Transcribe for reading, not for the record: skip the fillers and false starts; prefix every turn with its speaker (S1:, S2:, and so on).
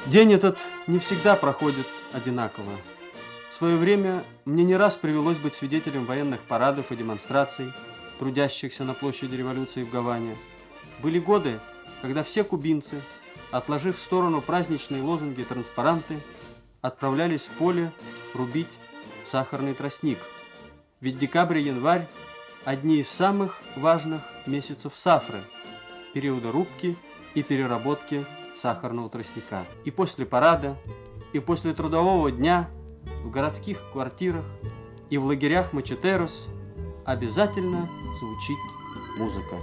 S1: День этот не всегда проходит одинаково. В свое время мне не раз привелось быть свидетелем военных парадов и демонстраций, трудящихся на площади революции в Гаване. Были годы, когда все кубинцы, отложив в сторону праздничные лозунги и транспаранты, отправлялись в поле рубить сахарный тростник. Ведь декабрь и январь – одни из самых важных месяцев сафры, периода рубки и переработки сахарного тростника. И после парада, и после трудового дня в городских квартирах и в лагерях Мачетерос обязательно звучит музыка.